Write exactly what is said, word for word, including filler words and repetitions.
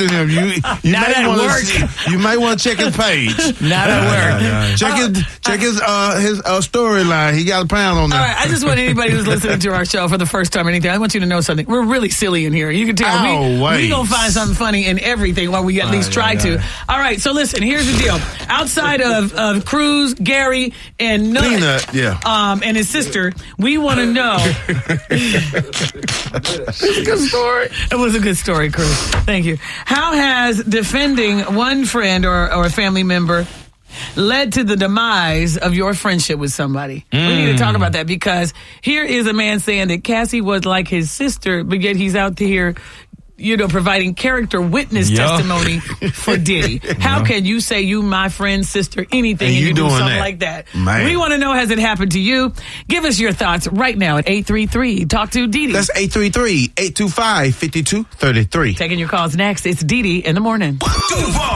texting him. You you Not might at want work. to you might want to check his page. Not at work. Yeah, yeah. Check his check his uh his uh, storyline. He got a pound on there. All right, I just want anybody who's listening to our show for the first time or anything, I want you to know something. We're really silly in here. You can tell Oh, we wait. we gonna find something funny in everything, while we at least Aye, try aye, to. aye. All right, so listen, here's the deal. Outside of, of Cruz, Gary, and Nut, Peanut, yeah. um, and his sister, we want to know. It's a good story. It was a good story, Cruz. Thank you. How has defending one friend or, or a family member led to the demise of your friendship with somebody? Mm. We need to talk about that, because here is a man saying that Cassie was like his sister, but yet he's out here, you know, providing character witness Yeah. testimony for Diddy. How yeah. can you say you my friend, sister, anything, and, and you, you doing do something that. like that? Man. We want to know, has it happened to you? Give us your thoughts right now at eight three three Talk to Didi. That's eight three three, eight two five, five two three three. Taking your calls next. It's Didi in the morning.